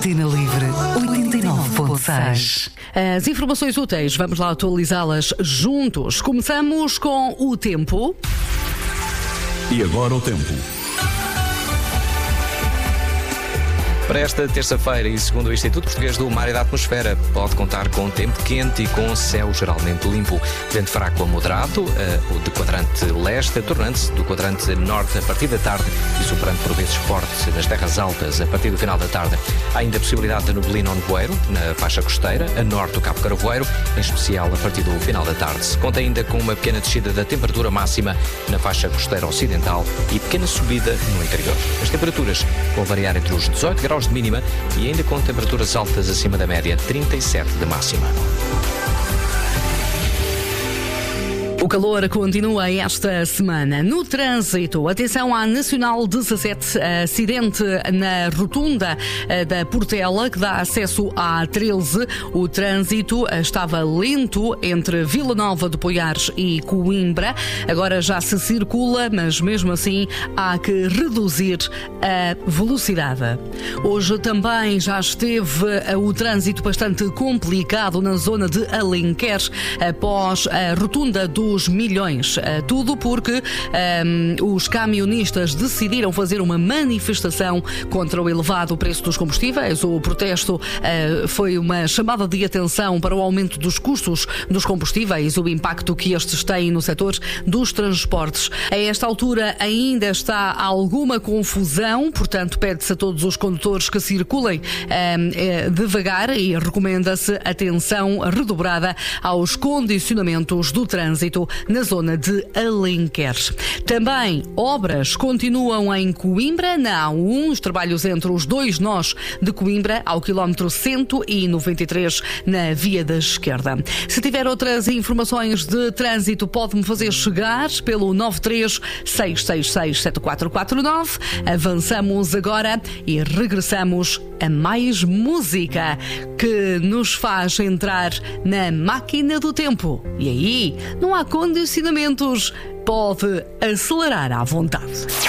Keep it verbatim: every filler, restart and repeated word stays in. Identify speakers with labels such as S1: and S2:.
S1: Antena Livre oitenta e nove ponto seis.
S2: As informações úteis, vamos lá atualizá-las juntos. Começamos com o tempo.
S3: E agora o tempo.
S4: Para esta terça-feira, e segundo o Instituto Português do Mar e da Atmosfera, pode contar com tempo quente e com céu geralmente limpo. Vento fraco a moderado, uh, o de quadrante leste, tornando-se do quadrante norte a partir da tarde e superando por vezes forte nas terras altas a partir do final da tarde. Há ainda a possibilidade de neblina ou nevoeiro na faixa costeira, a norte do Cabo Carvoeiro, em especial a partir do final da tarde. Se conta ainda com uma pequena descida da temperatura máxima na faixa costeira ocidental e pequena subida no interior. As temperaturas vão variar entre os dezoito graus de mínima e ainda com temperaturas altas acima da média, trinta e sete de máxima.
S2: O calor continua esta semana. No trânsito, atenção à Nacional dezassete, acidente na rotunda da Portela, que dá acesso à treze. O trânsito estava lento entre Vila Nova de Poiares e Coimbra. Agora já se circula, mas mesmo assim há que reduzir a velocidade. Hoje também já esteve o trânsito bastante complicado na zona de Alenquer, após a rotunda do Os milhões. Tudo porque um, os camionistas decidiram fazer uma manifestação contra o elevado preço dos combustíveis. O protesto uh, foi uma chamada de atenção para o aumento dos custos dos combustíveis, o impacto que estes têm no setor dos transportes. A esta altura ainda está alguma confusão, portanto pede-se a todos os condutores que circulem um, devagar e recomenda-se atenção redobrada aos condicionamentos do trânsito na zona de Alenquer. Também obras continuam em Coimbra, na A um, os trabalhos entre os dois nós de Coimbra, ao quilómetro cento e noventa e três, na via da esquerda. Se tiver outras informações de trânsito, pode-me fazer chegar pelo nove três seis seis seis sete quatro quatro nove. Avançamos agora e regressamos a mais música que nos faz entrar na máquina do tempo. E aí, não há condicionamentos, pode acelerar à vontade.